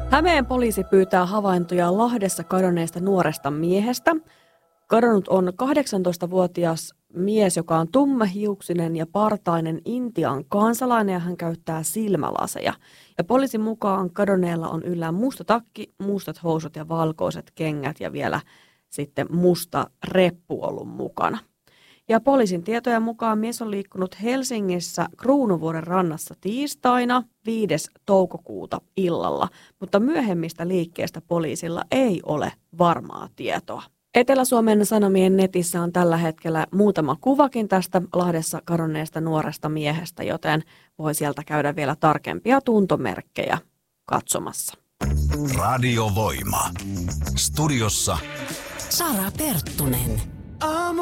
Hämeen poliisi pyytää havaintoja Lahdessa kadonneesta nuoresta miehestä. Kadonnut on 18-vuotias mies, joka on tummahiuksinen ja partainen Intian kansalainen ja hän käyttää silmälaseja. Ja poliisin mukaan kadonneella on yllään musta takki, mustat housut ja valkoiset kengät ja vielä sitten musta reppu ollut mukana. Ja poliisin tietojen mukaan mies on liikkunut Helsingissä Kruunuvuoren rannassa tiistaina 5. toukokuuta illalla, mutta myöhemmistä liikkeestä poliisilla ei ole varmaa tietoa. Etelä-Suomen Sanomien netissä on tällä hetkellä muutama kuvakin tästä Lahdessa kadonneesta nuoresta miehestä, joten voi sieltä käydä vielä tarkempia tuntomerkkejä katsomassa. Radio Voima. Studiossa Sara Perttunen.